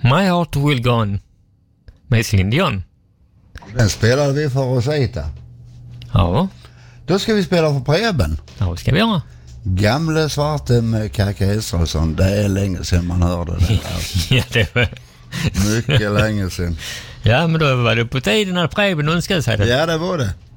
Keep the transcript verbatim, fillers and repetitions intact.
My Heart Will Go On med Céline Dion. Den spelade vi för Rosita. Ja. Då ska vi spela för Preben. Ja, det ska vi göra. Gamle svarte med Kaka Israelsson. Det är länge sedan man hörde det. Ja, det var... Mycket länge sedan. Ja, men då var det på tiden när Preben önskade sig det. Ja, det var det.